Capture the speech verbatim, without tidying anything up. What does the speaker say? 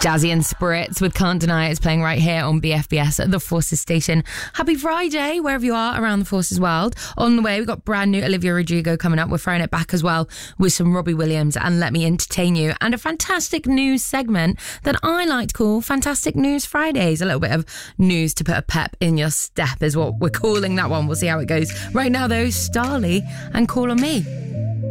Jazzy and Spirits with Can't Deny It is playing right here on B F B S at the Forces station. Happy Friday, wherever you are around the Forces world. On the way, we've got brand new Olivia Rodrigo coming up. We're throwing it back as well with some Robbie Williams and Let Me Entertain You, and a fantastic news segment that I like to call Fantastic News Fridays. A little bit of news to put a pep in your step is what we're calling that one. We'll see how it goes. Right now, though, Starley and Call on Me.